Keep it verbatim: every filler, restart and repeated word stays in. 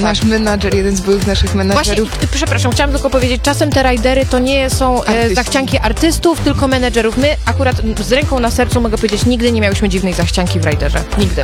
nasz menadżer, jeden z byłych naszych Właśnie, menadżerów. y, przepraszam, chciałam tylko powiedzieć, czasem te rajdery to nie są e, Artyści. zachcianki artystów, tylko menedżerów. My akurat z ręką na sercu mogę powiedzieć, nigdy nie miałyśmy dziwnej zachcianki w rajderze. Nigdy.